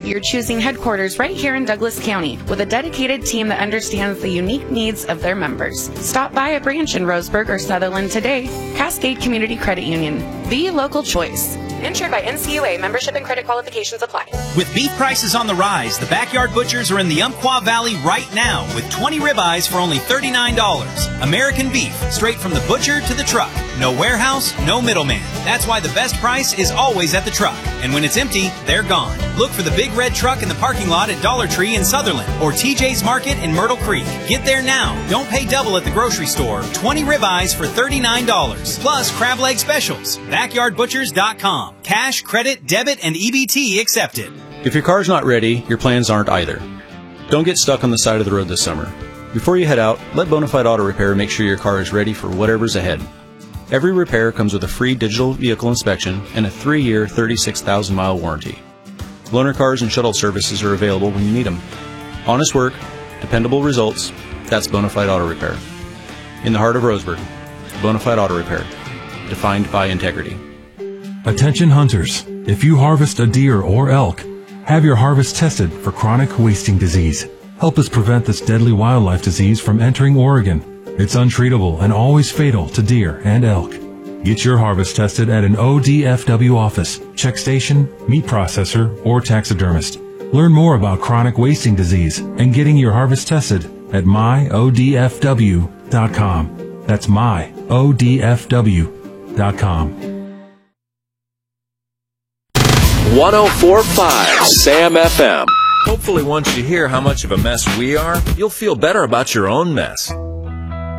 you're choosing headquarters right here in Douglas County with a dedicated team that understands the unique needs of their members. Stop by a branch in Roseburg or Sutherland today. Cascade Community Credit Union, the local choice. Insured by NCUA. Membership and credit qualifications apply. With beef prices on the rise, the Backyard Butchers are in the Umpqua Valley right now with 20 ribeyes for only $39. American beef, straight from the butcher to the truck. No warehouse, no middleman. That's why the best price is always at the truck. And when it's empty, they're gone. Look for the big red truck in the parking lot at Dollar Tree in Sutherland or TJ's Market in Myrtle Creek. Get there now. Don't pay double at the grocery store. 20 ribeyes for $39. Plus crab leg specials. BackyardButchers.com. Cash, credit, debit, and EBT accepted. If your car's not ready, your plans aren't either. Don't get stuck on the side of the road this summer. Before you head out, let Bonafide Auto Repair make sure your car is ready for whatever's ahead. Every repair comes with a free digital vehicle inspection and a 3-year, 36,000-mile warranty. Loaner cars and shuttle services are available when you need them. Honest work, dependable results, that's Bonafide Auto Repair. In the heart of Roseburg, Bonafide Auto Repair, defined by integrity. Attention hunters, if you harvest a deer or elk, have your harvest tested for chronic wasting disease. Help us prevent this deadly wildlife disease from entering Oregon. It's untreatable and always fatal to deer and elk. Get your harvest tested at an ODFW office, check station, meat processor, or taxidermist. Learn more about chronic wasting disease and getting your harvest tested at myodfw.com. That's myodfw.com. 104.5 Sam FM. Hopefully once you hear how much of a mess we are, you'll feel better about your own mess.